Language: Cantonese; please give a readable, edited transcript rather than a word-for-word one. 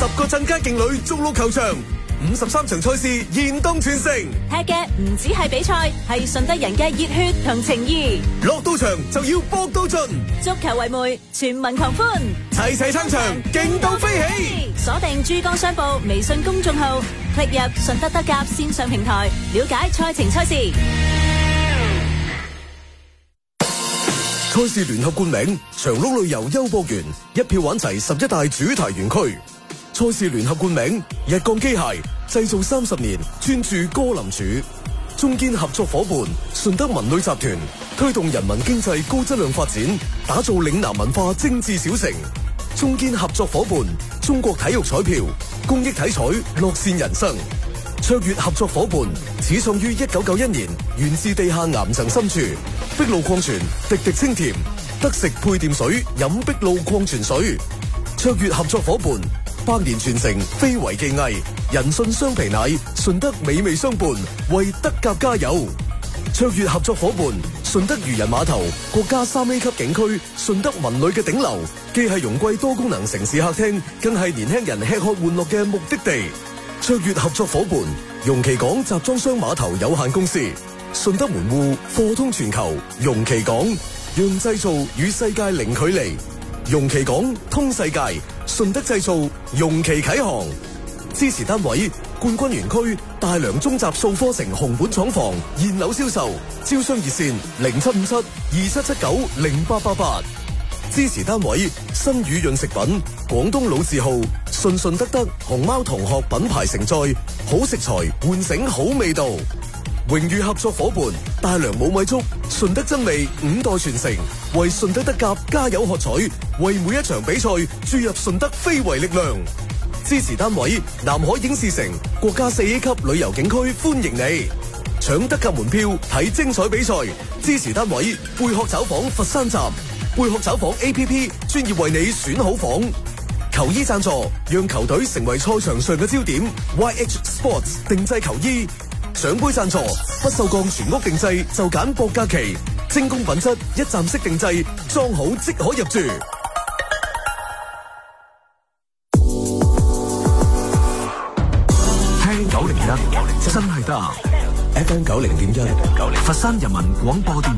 10個鎮街勁旅逐鹿球場，53場賽事現當全城。 踢嘅唔止係比賽，係順德人嘅熱血同情義。 落到場就要搏到盡， 足球為媒，全民狂歡， 齊齊撐場，勁到飛起。 鎖定珠江商報微信公眾號，click入順德德甲線上平台，了解賽程賽事。 賽事聯合冠名長鹿旅遊優博園，一票玩齊11大主題園區。賽事聯合冠名日鋼機械，製造30年，專注歌林柱。中堅合作伙伴順德文旅集團，推動人民經濟高質量發展，打造嶺南文化精緻小城。中堅合作伙伴中國體育彩票，公益體彩，樂善人生。卓越合作伙伴始創於1991年，源自地下岩層深處。碧露礦泉，滴滴清甜，得食配電水，飲碧露礦泉水。卓越合作伙伴100年傳承，非遺技藝，人信雙皮奶，順德美味相伴，為德甲加油。卓越合作伙伴順德漁人碼頭，國家3A 級景區，順德文旅嘅頂流，既係容桂多功能城市客廳，更係年輕人吃喝玩樂嘅目的地。卓越合作伙伴容其港集裝箱碼頭有限公司，順德門戶，貨通全球，容其港，讓製造與世界零距離。容其港通世界，順德製造，容其啟航。支持單位冠軍園區大良中集數科城紅本廠房現樓銷售，招商熱線075727790888。支持單位新宇潤食品廣東老字號順順德德熊貓同學品牌承載，好食材喚醒好味道。榮譽合作伙伴大良冇米粥，順德真味5代傳承，為順德德甲加油喝彩，為每一場比賽注入順德非遺力量。支持單位南海影視城國家4A 級旅遊景區歡迎你，搶德甲門票睇精彩比賽。支持單位貝殼找房佛山站，貝殼找房 APP 專業為你選好房。球衣贊助讓球隊成為賽場上嘅焦點， YH Sports 定製球衣。獎杯贊助不鏽鋼全屋定製就揀博格奇，精工品質一站式定製，裝好即可入住。 聽901真係得 FM 90.1，佛山人民廣播電